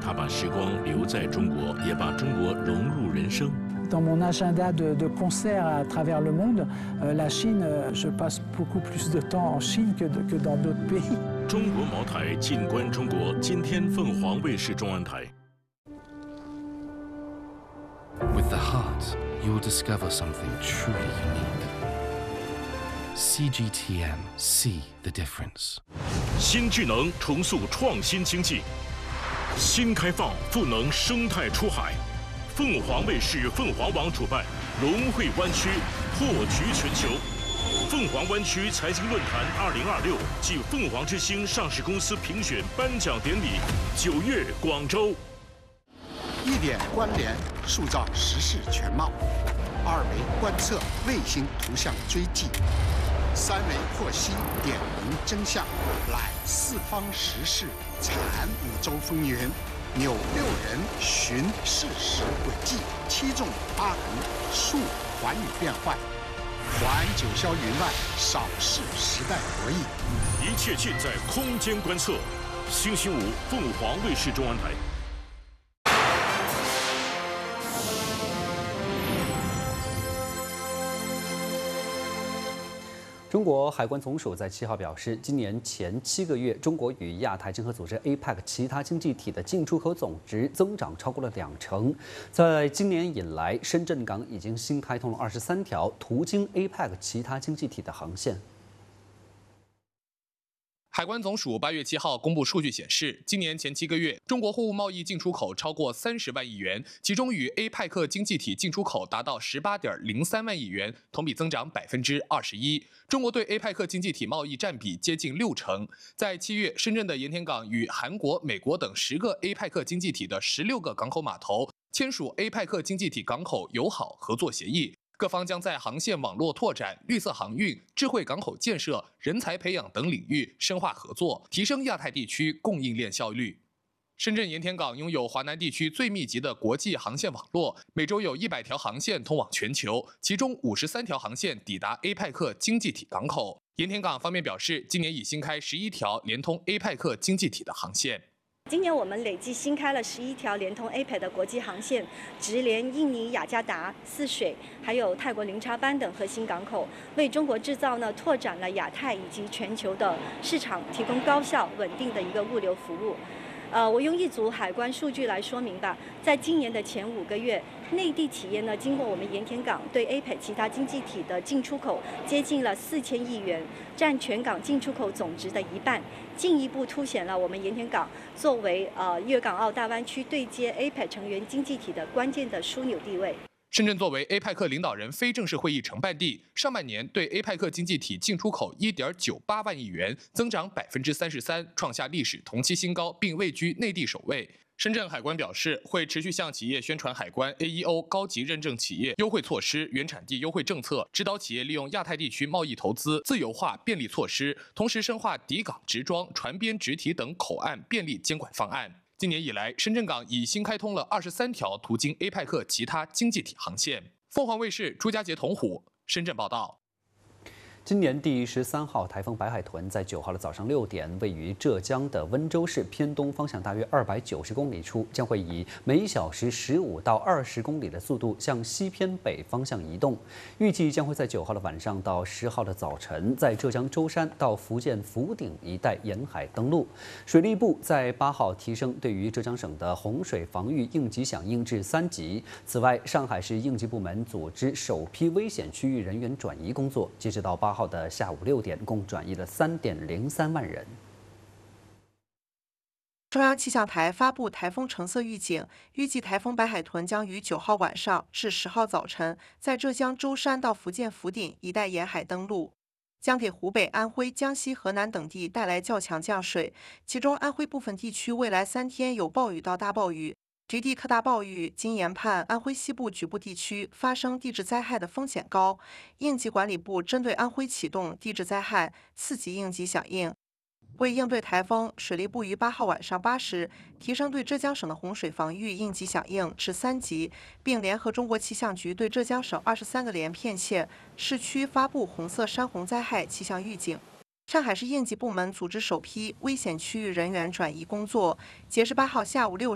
他把时光留在中国，也把中国融入人生。 Dans mon agenda de concerts à travers le monde, la Chine, je passe beaucoup plus de temps en Chine que dans d'autres pays. 中国茅台进关中国，今天凤凰卫视中文台。 With the heart, you will discover something truly unique. CGTN, see the difference. 新智能重塑创新经济，新开放赋能生态出海。凤凰卫视凤凰网主办龙汇湾区破局全球凤凰湾区财经论坛2026暨凤凰之星上市公司评选颁奖典礼9月广州。 1点关联塑造时事全貌，2维观测卫星图像追迹，3维获悉点明真相，览四方时事，阐五洲风云。纽6人寻事实轨迹，7纵8横述寰宇变幻，环九霄云外，扫视时代博弈。 一切尽在空间观测。星期五，凤凰卫视中文台。 中国海关总署在7号表示，今年前7个月，中国与亚太经合组织 APEC 其他经济体的进出口总值增长超过了20%。在今年以来，深圳港已经新开通了23条途经 APEC 其他经济体的航线。 海关总署8月7号公布数据显示，今年前7个月，中国货物贸易进出口超过30万亿元，其中与 APEC 经济体进出口达到18.03万亿元，同比增长21%。中国对 APEC 经济体贸易占比接近60%。在7月，深圳的盐田港与韩国、美国等10个 APEC 经济体的16个港口码头签署 APEC 经济体港口友好合作协议。各方将在航线网络拓展、绿色航运、智慧港口建设、人才培养等领域深化合作，提升亚太地区供应链效率。深圳盐田港拥有华南地区最密集的国际航线网络，每周有100条航线通往全球，其中53条航线抵达 APEC 经济体港口。盐田港方面表示，今年已新开11条连通 APEC 经济体的航线。 今年我们累计新开了11条连通 APEC 的国际航线，直连印尼雅加达、泗水，还有泰国林察班等核心港口，为中国制造呢拓展了亚太以及全球的市场，提供高效稳定的一个物流服务。我用一组海关数据来说明吧。在今年的前5个月，内地企业呢经过我们盐田港对 APEC 其他经济体的进出口接近了4000亿元，占全港进出口总值的1半，进一步凸显了我们盐田港作为粤港澳大湾区对接 APEC 成员经济体的关键的枢纽地位。 深圳作为 APEC 领导人非正式会议承办地，上半年对 APEC 经济体进出口1.98万亿元，增长33%，创下历史同期新高，并位居内地首位。深圳海关表示，会持续向企业宣传海关 AEO 高级认证企业优惠措施、原产地优惠政策，指导企业利用亚太地区贸易投资自由化便利措施，同时深化抵港直装、船边直提等口岸便利监管方案。今年以来，深圳港已新开通了23条途经 APEC 其他经济体航线。凤凰卫视朱家杰、童虎深圳报道。 今年第13号台风白海豚在9号的早上6点，位于浙江的温州市偏东方向大约290公里处，将会以每小时15到20公里的速度向西偏北方向移动。预计将会在9号的晚上到10号的早晨，在浙江舟山到福建福鼎一带沿海登陆。水利部在8号提升对于浙江省的洪水防御应急响应至3级。此外，上海市应急部门组织首批危险区域人员转移工作，截止到8号的下午6点，共转移了3.03万人。 中央气象台发布台风橙色预警，预计台风白海豚将于9号晚上至10号早晨，在浙江舟山到福建福鼎一带沿海登陆，将给湖北、安徽、江西、河南等地带来较强降水，其中安徽部分地区未来3天有暴雨到大暴雨。局地特大暴雨，经研判，安徽西部局部地区发生地质灾害的风险高。应急管理部针对安徽启动地质灾害4级应急响应。为应对台风，水利部于8号晚上8时提升对浙江省的洪水防御应急响应至3级，并联合中国气象局对浙江省23个连片县市区发布红色山洪灾害气象预警。上海市应急部门组织首批危险区域人员转移工作，截至8号下午6